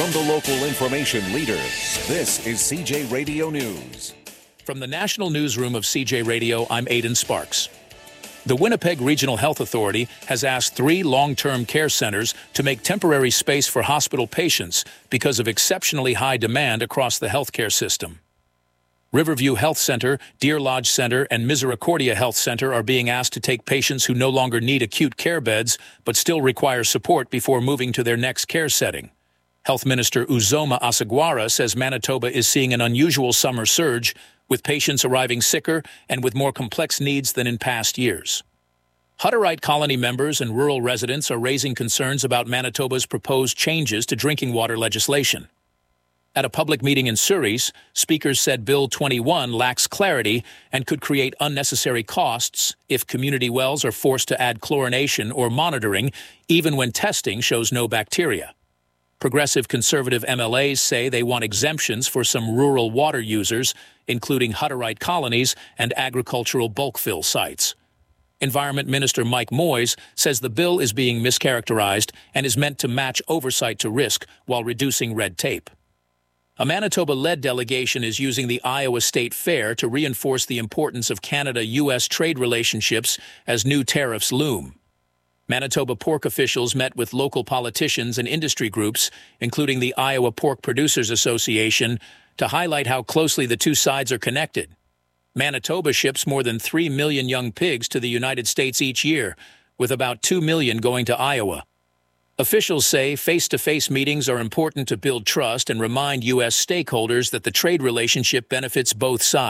From the local information leader, this is CJ Radio News. From the National Newsroom of CJ Radio, I'm Aidan Sparks. The Winnipeg Regional Health Authority has asked 3 long-term care centers to make temporary space for hospital patients because of exceptionally high demand across the healthcare system. Riverview Health Center, Deer Lodge Center, and Misericordia Health Center are being asked to take patients who no longer need acute care beds but still require support before moving to their next care setting. Health Minister Uzoma Asagwara says Manitoba is seeing an unusual summer surge, with patients arriving sicker and with more complex needs than in past years. Hutterite colony members and rural residents are raising concerns about Manitoba's proposed changes to drinking water legislation. At a public meeting in Souris, speakers said Bill 21 lacks clarity and could create unnecessary costs if community wells are forced to add chlorination or monitoring, even when testing shows no bacteria. Progressive conservative MLAs say they want exemptions for some rural water users, including Hutterite colonies and agricultural bulk fill sites. Environment Minister Mike Moyes says the bill is being mischaracterized and is meant to match oversight to risk while reducing red tape. A Manitoba-led delegation is using the Iowa State Fair to reinforce the importance of Canada-U.S. trade relationships as new tariffs loom. Manitoba pork officials met with local politicians and industry groups, including the Iowa Pork Producers Association, to highlight how closely the two sides are connected. Manitoba ships more than 3 million young pigs to the United States each year, with about 2 million going to Iowa. Officials say face-to-face meetings are important to build trust and remind U.S. stakeholders that the trade relationship benefits both sides.